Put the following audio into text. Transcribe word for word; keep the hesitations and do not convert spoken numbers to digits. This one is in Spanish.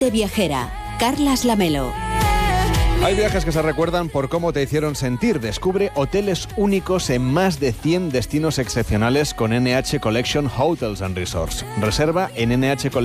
Mente Viajera, Carlas Lamelo. Hay viajes que se recuerdan por cómo te hicieron sentir. Descubre hoteles únicos en más de cien destinos excepcionales con N H Collection Hotels and Resorts. Reserva en N H Collection.